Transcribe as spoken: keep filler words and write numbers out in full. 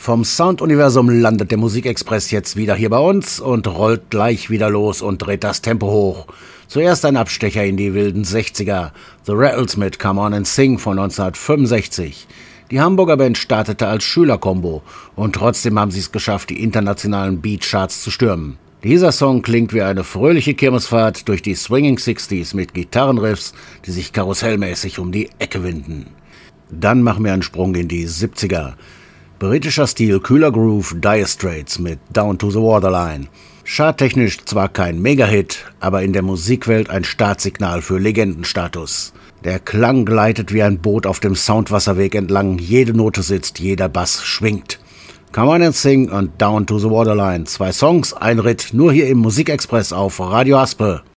Vom Sounduniversum landet der Musikexpress jetzt wieder hier bei uns und rollt gleich wieder los und dreht das Tempo hoch. Zuerst ein Abstecher in die wilden sechziger. The Rattles mit Come On and Sing von neunzehnhundertfünfundsechzig. Die Hamburger Band startete als Schülerkombo und trotzdem haben sie es geschafft, die internationalen Beatcharts zu stürmen. Dieser Song klingt wie eine fröhliche Kirmesfahrt durch die Swinging Sixties mit Gitarrenriffs, die sich karussellmäßig um die Ecke winden. Dann machen wir einen Sprung in die siebziger. Britischer Stil, kühler Groove, Dire Straits mit Down to the Waterline. Charttechnisch zwar kein Mega-Hit, aber in der Musikwelt ein Startsignal für Legendenstatus. Der Klang gleitet wie ein Boot auf dem Soundwasserweg entlang, jede Note sitzt, jeder Bass schwingt. Come On and Sing und Down to the Waterline. Zwei Songs, ein Ritt, nur hier im Musikexpress auf Radio Aspe.